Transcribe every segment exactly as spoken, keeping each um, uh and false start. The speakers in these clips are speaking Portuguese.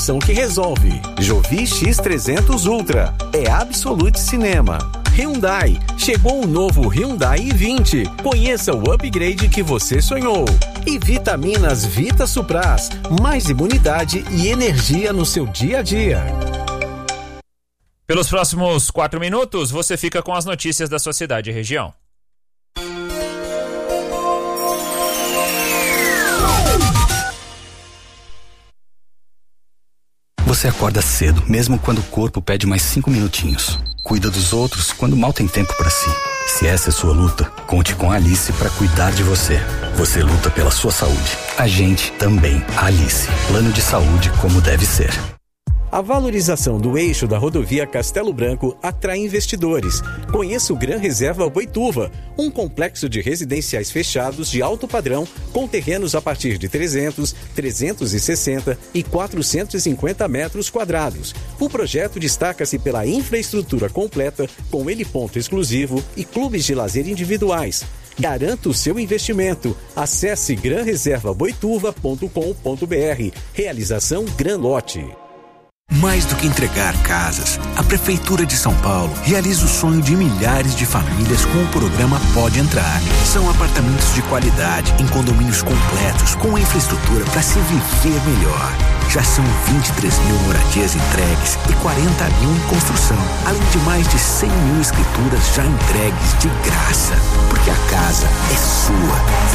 Que resolve. Jovi X trezentos Ultra é Absolute Cinema. Hyundai, chegou o novo Hyundai i vinte. Conheça o upgrade que você sonhou. E Vitaminas Vita Supras, mais imunidade e energia no seu dia a dia. Pelos próximos quatro minutos, você fica com as notícias da sua cidade e região. Você acorda cedo, mesmo quando o corpo pede mais cinco minutinhos. Cuida dos outros quando mal tem tempo para si. Se essa é sua luta, conte com a Alice para cuidar de você. Você luta pela sua saúde. A gente também. A Alice. Plano de saúde como deve ser. A valorização do eixo da rodovia Castelo Branco atrai investidores. Conheça o Gran Reserva Boituva, um complexo de residenciais fechados de alto padrão com terrenos a partir de trezentos, trezentos e sessenta e quatrocentos e cinquenta metros quadrados. O projeto destaca-se pela infraestrutura completa, com heliponto exclusivo e clubes de lazer individuais. Garanta o seu investimento. Acesse gran reserva boituva ponto com ponto br. Realização Gran Lote. Mais do que entregar casas, a Prefeitura de São Paulo realiza o sonho de milhares de famílias com o programa Pode Entrar. São apartamentos de qualidade em condomínios completos com infraestrutura para se viver melhor. Já são vinte e três mil moradias entregues e quarenta mil em construção, além de mais de cem mil escrituras já entregues de graça. Porque a casa é sua.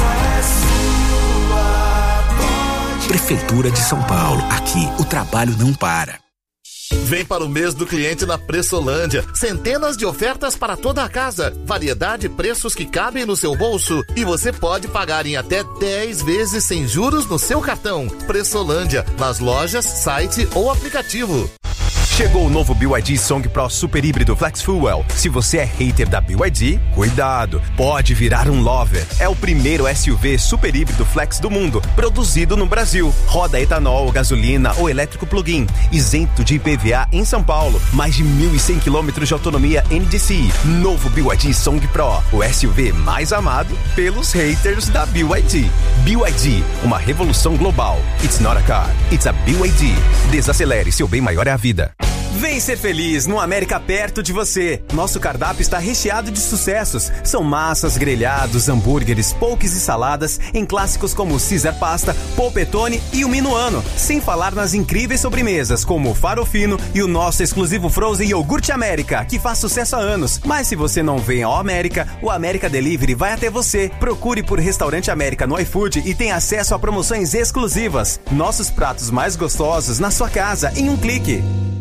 Prefeitura de São Paulo. Aqui o trabalho não para. Vem para o mês do cliente na Pressolândia. Centenas de ofertas para toda a casa. Variedade e preços que cabem no seu bolso. E você pode pagar em até dez vezes sem juros no seu cartão. Pressolândia, nas lojas, site ou aplicativo. Chegou o novo B Y D Song Pro Super Híbrido Flex Fuel. Se você é hater da B Y D, cuidado, pode virar um lover. É o primeiro S U V super híbrido flex do mundo, produzido no Brasil. Roda etanol, gasolina ou elétrico plug-in, isento de I P V A em São Paulo. Mais de mil e cem quilômetros de autonomia N D C I. Novo B Y D Song Pro, o S U V mais amado pelos haters da B Y D. B Y D, uma revolução global. It's not a car, it's a B Y D. Desacelere, seu bem maior é a vida. Vem ser feliz no América perto de você. Nosso cardápio está recheado de sucessos. São massas, grelhados, hambúrgueres, pokes e saladas em clássicos como Caesar Pasta, Polpettone e o Minuano. Sem falar nas incríveis sobremesas como o Farofino e o nosso exclusivo Frozen Iogurte América, que faz sucesso há anos. Mas se você não vem ao América, o América Delivery vai até você. Procure por Restaurante América no iFood e tenha acesso a promoções exclusivas. Nossos pratos mais gostosos na sua casa em um clique.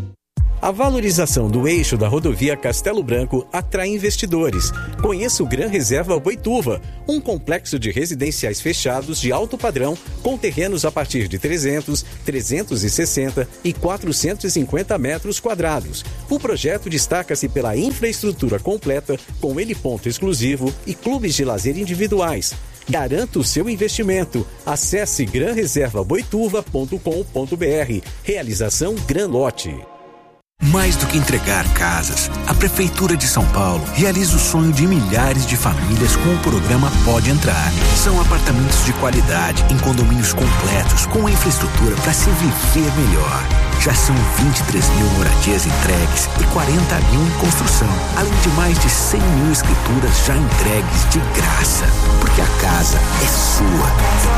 A valorização do eixo da rodovia Castelo Branco atrai investidores. Conheça o Gran Reserva Boituva, um complexo de residenciais fechados de alto padrão com terrenos a partir de trezentos, trezentos e sessenta e quatrocentos e cinquenta metros quadrados. O projeto destaca-se pela infraestrutura completa com heliponto exclusivo e clubes de lazer individuais. Garanta o seu investimento. Acesse gran reserva boituva ponto com ponto br. Realização Gran Lote. Mais do que entregar casas, a Prefeitura de São Paulo realiza o sonho de milhares de famílias com o programa Pode Entrar. São apartamentos de qualidade em condomínios completos com infraestrutura para se viver melhor. Já são vinte e três mil moradias entregues e quarenta mil em construção, além de mais de cem mil escrituras já entregues de graça. Porque a casa é sua.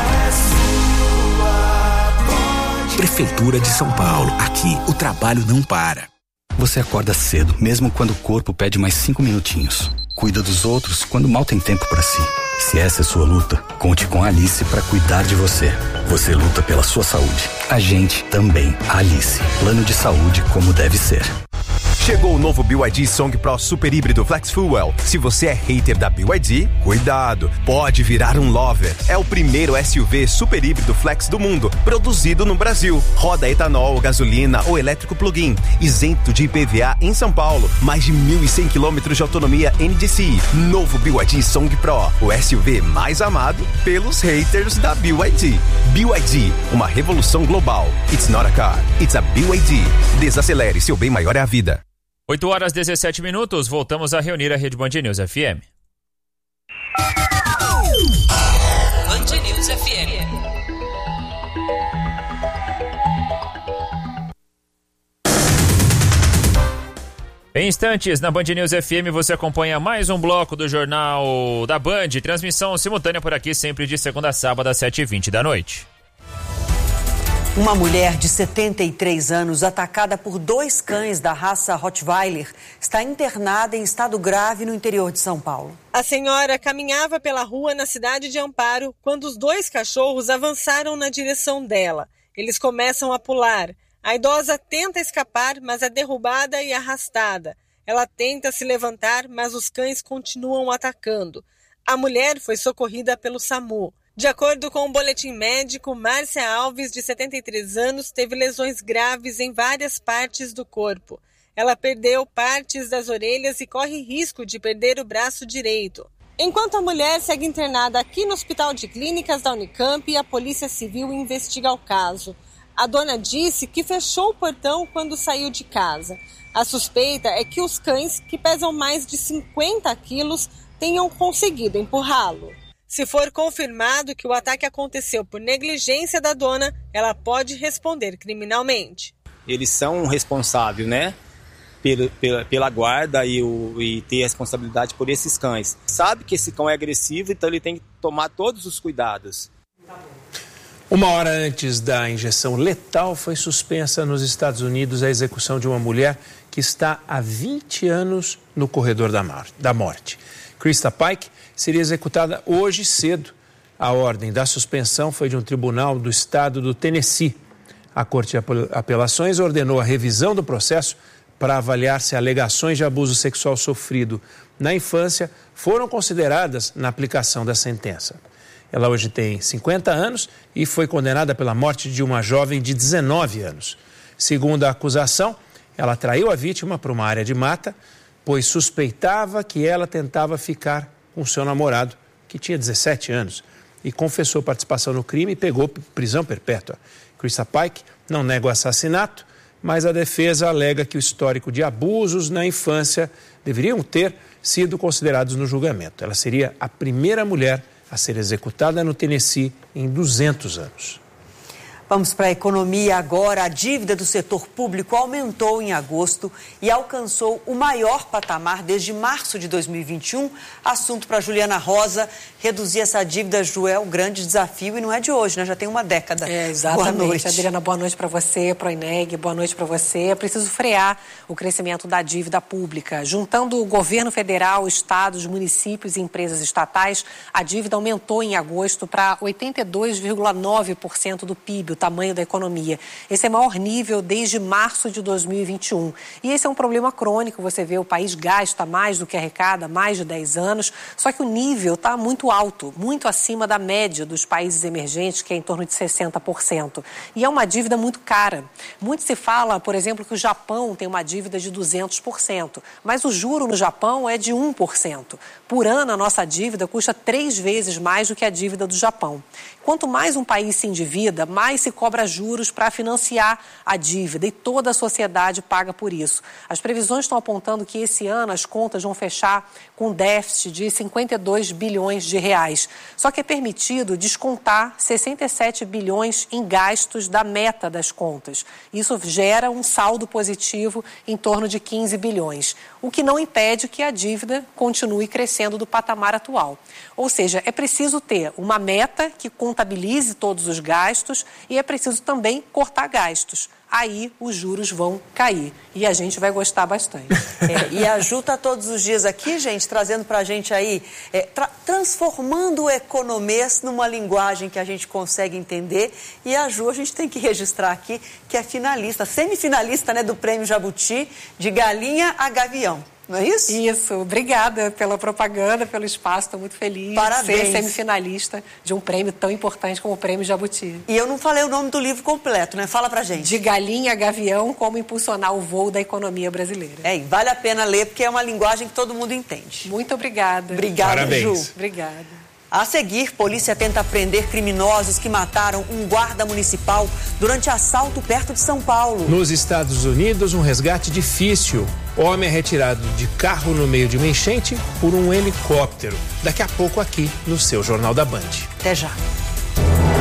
Prefeitura de São Paulo. Aqui o trabalho não para. Você acorda cedo, mesmo quando o corpo pede mais cinco minutinhos. Cuida dos outros quando mal tem tempo para si. Se essa é sua luta, conte com a Alice para cuidar de você. Você luta pela sua saúde. A gente também. A Alice. Plano de saúde como deve ser. Chegou o novo B Y D Song Pro Super Híbrido Flex Fuel. Se você é hater da B Y D, cuidado, pode virar um lover. É o primeiro S U V super híbrido flex do mundo, produzido no Brasil. Roda etanol, gasolina ou elétrico plug-in, isento de I P V A em São Paulo. Mais de mil e cem quilômetros de autonomia N D C I. Novo B Y D Song Pro, o S U V mais amado pelos haters da B Y D. B Y D, uma revolução global. It's not a car, it's a B Y D. Desacelere, seu bem maior é a vida. oito horas e dezessete minutos, voltamos a reunir a Rede Band News F M. Band News F M. Em instantes, na Band News F M, você acompanha mais um bloco do Jornal da Band. Transmissão simultânea por aqui, sempre de segunda a sábado, às sete e vinte da noite. Uma mulher de setenta e três anos, atacada por dois cães da raça Rottweiler, está internada em estado grave no interior de São Paulo. A senhora caminhava pela rua na cidade de Amparo quando os dois cachorros avançaram na direção dela. Eles começam a pular. A idosa tenta escapar, mas é derrubada e arrastada. Ela tenta se levantar, mas os cães continuam atacando. A mulher foi socorrida pelo SAMU. De acordo com o boletim médico, Márcia Alves, de setenta e três anos, teve lesões graves em várias partes do corpo. Ela perdeu partes das orelhas e corre risco de perder o braço direito. Enquanto a mulher segue internada aqui no Hospital de Clínicas da Unicamp, a Polícia Civil investiga o caso. A dona disse que fechou o portão quando saiu de casa. A suspeita é que os cães, que pesam mais de cinquenta quilos, tenham conseguido empurrá-lo. Se for confirmado que o ataque aconteceu por negligência da dona, ela pode responder criminalmente. Eles são responsáveis, né, pela, pela, pela guarda e, o, e ter responsabilidade por esses cães. Sabe que esse cão é agressivo, então ele tem que tomar todos os cuidados. Uma hora antes da injeção letal, foi suspensa nos Estados Unidos a execução de uma mulher que está há vinte anos no corredor da morte. Krista Pike seria executada hoje cedo. A ordem da suspensão foi de um tribunal do estado do Tennessee. A Corte de Apelações ordenou a revisão do processo para avaliar se alegações de abuso sexual sofrido na infância foram consideradas na aplicação da sentença. Ela hoje tem cinquenta anos e foi condenada pela morte de uma jovem de dezenove anos. Segundo a acusação, ela traiu a vítima para uma área de mata, pois suspeitava que ela tentava ficar com seu namorado, que tinha dezessete anos, e confessou participação no crime e pegou prisão perpétua. Krista Pike não nega o assassinato, mas a defesa alega que o histórico de abusos na infância deveriam ter sido considerados no julgamento. Ela seria a primeira mulher a ser executada no Tennessee em duzentos anos. Vamos para a economia agora. A dívida do setor público aumentou em agosto e alcançou o maior patamar desde março de dois mil e vinte e um. Assunto para Juliana Rosa. Reduzir essa dívida, Ju, é um grande desafio e não é de hoje, né? Já tem uma década. É, exatamente. Boa noite. Adriana, boa noite para você, para o INEG, boa noite para você. É preciso frear o crescimento da dívida pública. Juntando o governo federal, estados, municípios e empresas estatais, a dívida aumentou em agosto para oitenta e dois vírgula nove por cento do P I B, o tamanho da economia. Esse é o maior nível desde março de dois mil e vinte e um. E esse é um problema crônico. Você vê, o país gasta mais do que arrecada há mais de dez anos, só que o nível está muito alto, muito acima da média dos países emergentes, que é em torno de sessenta por cento. E é uma dívida muito cara. Muito se fala, por exemplo, que o Japão tem uma dívida de duzentos por cento, mas o juro no Japão é de um por cento. Por ano, a nossa dívida custa três vezes mais do que a dívida do Japão. Quanto mais um país se endivida, mais se cobra juros para financiar a dívida e toda a sociedade paga por isso. As previsões estão apontando que esse ano as contas vão fechar com déficit de cinquenta e dois bilhões de reais. Só que é permitido descontar sessenta e sete bilhões em gastos da meta das contas. Isso gera um saldo positivo em torno de quinze bilhões, o que não impede que a dívida continue crescendo do patamar atual. Ou seja, é preciso ter uma meta que contabilize todos os gastos e é preciso também cortar gastos. Aí os juros vão cair e a gente vai gostar bastante. É, e a Ju está todos os dias aqui, gente, trazendo para a gente aí, é, tra transformando o economês numa linguagem que a gente consegue entender. E a Ju, a gente tem que registrar aqui, que é finalista, semifinalista, né, do Prêmio Jabuti, de Galinha a Gavião. Não é isso? Isso. Obrigada pela propaganda, pelo espaço. Estou muito feliz Parabéns. de ser semifinalista de um prêmio tão importante como o Prêmio Jabuti. E eu não falei o nome do livro completo, né? Fala pra gente. De Galinha a Gavião, como impulsionar o voo da economia brasileira. É, vale a pena ler, porque é uma linguagem que todo mundo entende. Muito obrigada. Obrigada, Parabéns. Ju. Obrigada. A seguir, polícia tenta prender criminosos que mataram um guarda municipal durante assalto perto de São Paulo. Nos Estados Unidos, um resgate difícil. Homem é retirado de carro no meio de uma enchente por um helicóptero. Daqui a pouco aqui no seu Jornal da Band. Até já.